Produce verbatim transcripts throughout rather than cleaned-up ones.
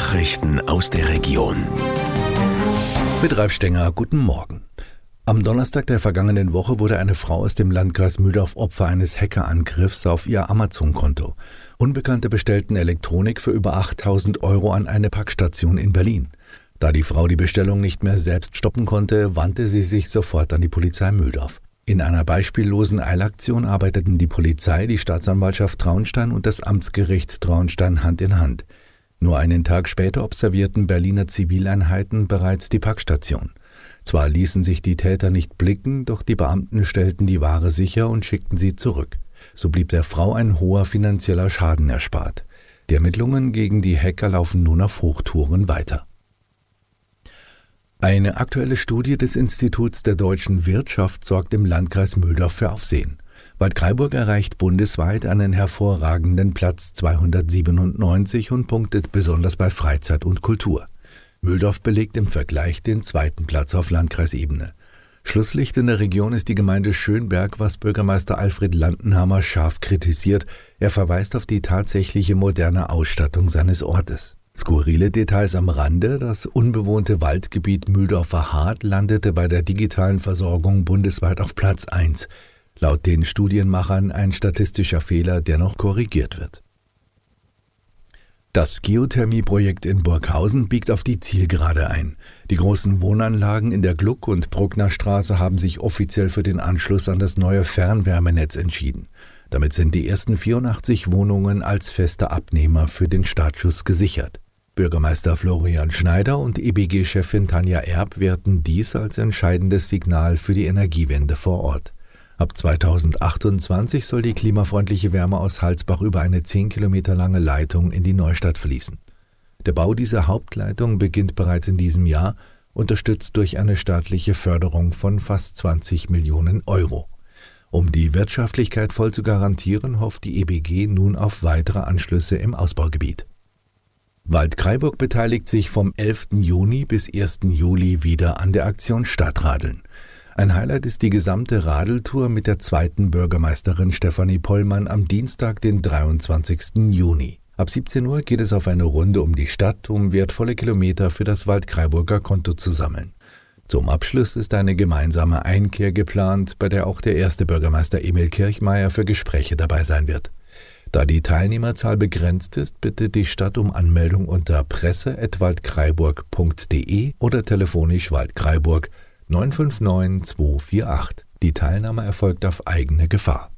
Nachrichten aus der Region. Mit Ralf Stenger, guten Morgen. Am Donnerstag der vergangenen Woche wurde eine Frau aus dem Landkreis Mühldorf Opfer eines Hackerangriffs auf ihr Amazon-Konto. Unbekannte bestellten Elektronik für über achttausend Euro an eine Packstation in Berlin. Da die Frau die Bestellung nicht mehr selbst stoppen konnte, wandte sie sich sofort an die Polizei Mühldorf. In einer beispiellosen Eilaktion arbeiteten die Polizei, die Staatsanwaltschaft Traunstein und das Amtsgericht Traunstein Hand in Hand. Nur einen Tag später observierten Berliner Zivileinheiten bereits die Packstation. Zwar ließen sich die Täter nicht blicken, doch die Beamten stellten die Ware sicher und schickten sie zurück. So blieb der Frau ein hoher finanzieller Schaden erspart. Die Ermittlungen gegen die Hacker laufen nun auf Hochtouren weiter. Eine aktuelle Studie des Instituts der deutschen Wirtschaft sorgt im Landkreis Mühldorf für Aufsehen. Waldkraiburg erreicht bundesweit einen hervorragenden Platz zweihundertsiebenundneunzig und punktet besonders bei Freizeit und Kultur. Mühldorf belegt im Vergleich den zweiten Platz auf Landkreisebene. Schlusslicht in der Region ist die Gemeinde Schönberg, was Bürgermeister Alfred Landenhammer scharf kritisiert. Er verweist auf die tatsächliche moderne Ausstattung seines Ortes. Skurrile Details am Rande: Das unbewohnte Waldgebiet Mühldorfer Hart landete bei der digitalen Versorgung bundesweit auf Platz eins. Laut den Studienmachern ein statistischer Fehler, der noch korrigiert wird. Das Geothermieprojekt in Burghausen biegt auf die Zielgerade ein. Die großen Wohnanlagen in der Gluck- und Brucknerstraße haben sich offiziell für den Anschluss an das neue Fernwärmenetz entschieden. Damit sind die ersten vierundachtzig Wohnungen als fester Abnehmer für den Startschuss gesichert. Bürgermeister Florian Schneider und E B G-Chefin Tanja Erb werten dies als entscheidendes Signal für die Energiewende vor Ort. Ab zweitausendachtundzwanzig soll die klimafreundliche Wärme aus Halsbach über eine zehn Kilometer lange Leitung in die Neustadt fließen. Der Bau dieser Hauptleitung beginnt bereits in diesem Jahr, unterstützt durch eine staatliche Förderung von fast zwanzig Millionen Euro. Um die Wirtschaftlichkeit voll zu garantieren, hofft die E B G nun auf weitere Anschlüsse im Ausbaugebiet. Waldkraiburg beteiligt sich vom elften Juni bis ersten Juli wieder an der Aktion Stadtradeln. Ein Highlight ist die gesamte Radeltour mit der zweiten Bürgermeisterin Stefanie Pollmann am Dienstag, den dreiundzwanzigsten Juni. Ab siebzehn Uhr geht es auf eine Runde um die Stadt, um wertvolle Kilometer für das Waldkraiburger Konto zu sammeln. Zum Abschluss ist eine gemeinsame Einkehr geplant, bei der auch der erste Bürgermeister Emil Kirchmeier für Gespräche dabei sein wird. Da die Teilnehmerzahl begrenzt ist, bittet die Stadt um Anmeldung unter presse at waldkraiburg punkt de oder telefonisch Waldkraiburg neun fünf neun zwei vier acht. Die Teilnahme erfolgt auf eigene Gefahr.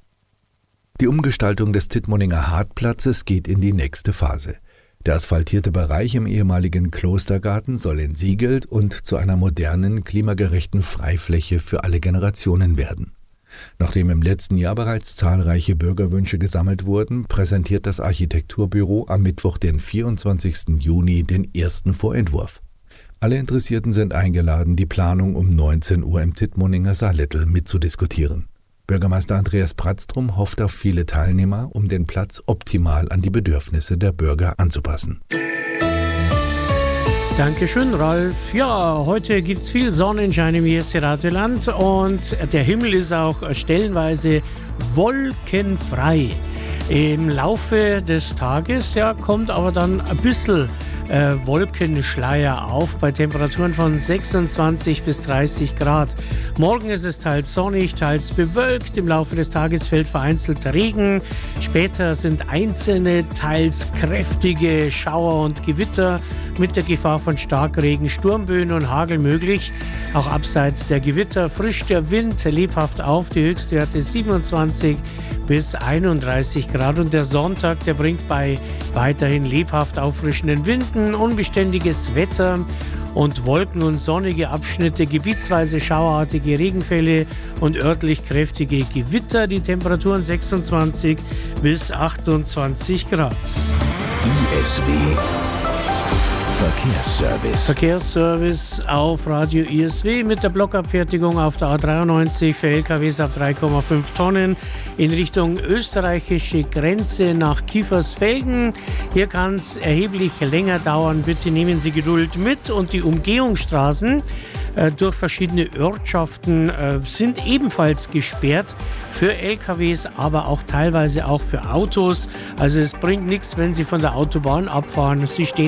Die Umgestaltung des Tittmoninger Hartplatzes geht in die nächste Phase. Der asphaltierte Bereich im ehemaligen Klostergarten soll entsiegelt und zu einer modernen, klimagerechten Freifläche für alle Generationen werden. Nachdem im letzten Jahr bereits zahlreiche Bürgerwünsche gesammelt wurden, präsentiert das Architekturbüro am Mittwoch, den vierundzwanzigsten Juni, den ersten Vorentwurf. Alle Interessierten sind eingeladen, die Planung um neunzehn Uhr im Tittmoninger Saarlettel mitzudiskutieren. Bürgermeister Andreas Pratztrum hofft auf viele Teilnehmer, um den Platz optimal an die Bedürfnisse der Bürger anzupassen. Dankeschön, Ralf. Ja, heute gibt es viel Sonnenschein im Jesse-Rateland und der Himmel ist auch stellenweise wolkenfrei. Im Laufe des Tages ja, kommt aber dann ein bisschen äh, Wolkenschleier auf bei Temperaturen von sechsundzwanzig bis dreißig Grad. Morgen ist es teils sonnig, teils bewölkt. Im Laufe des Tages fällt vereinzelt Regen. Später sind einzelne, teils kräftige Schauer und Gewitter mit der Gefahr von Starkregen, Sturmböen und Hagel möglich. Auch abseits der Gewitter frischt der Wind lebhaft auf. Die Höchstwerte siebenundzwanzig bis einunddreißig Grad. Und der Sonntag, der bringt bei weiterhin lebhaft auffrischenden Winden unbeständiges Wetter und Wolken und sonnige Abschnitte, gebietsweise schauerartige Regenfälle und örtlich kräftige Gewitter. Die Temperaturen sechsundzwanzig bis achtundzwanzig Grad. I S W Verkehrsservice. Verkehrsservice auf Radio I S W mit der Blockabfertigung auf der A dreiundneunzig für L K Ws ab drei Komma fünf Tonnen in Richtung österreichische Grenze nach Kiefersfelden. Hier kann es erheblich länger dauern. Bitte nehmen Sie Geduld mit. Und die Umgehungsstraßen äh, durch verschiedene Ortschaften äh, sind ebenfalls gesperrt für L K Ws, aber auch teilweise auch für Autos. Also es bringt nichts, wenn Sie von der Autobahn abfahren. Sie stehen